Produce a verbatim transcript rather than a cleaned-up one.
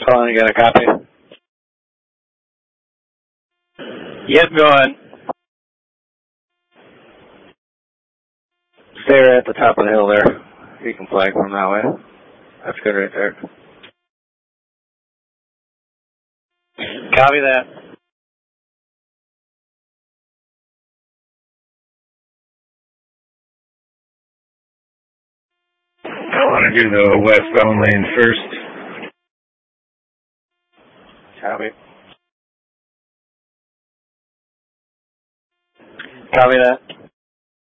Calling, you got a copy? Yep, go ahead. Stay right at the top of the hill there. You can flag from that way. That's good right there. Copy that. I want to do the westbound lane first. Copy. Copy that.